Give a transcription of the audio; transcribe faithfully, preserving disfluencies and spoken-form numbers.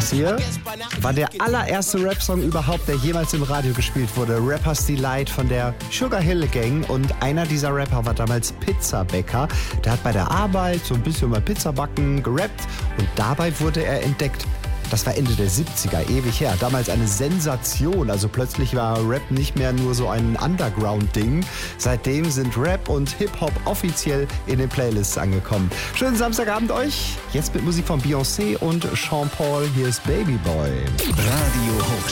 Das hier war der allererste Rap-Song überhaupt, der jemals im Radio gespielt wurde. Rappers Delight von der Sugar Hill Gang. Und einer dieser Rapper war damals Pizzabäcker. Der hat bei der Arbeit so ein bisschen mal Pizza backen gerappt und dabei wurde er entdeckt. Das war Ende der siebziger, ewig her. Damals eine Sensation. Also plötzlich war Rap nicht mehr nur so ein Underground-Ding. Seitdem sind Rap und Hip-Hop offiziell in den Playlists angekommen. Schönen Samstagabend euch. Jetzt mit Musik von Beyoncé und Sean Paul. Hier ist Baby Boy. Radio Hochstieg.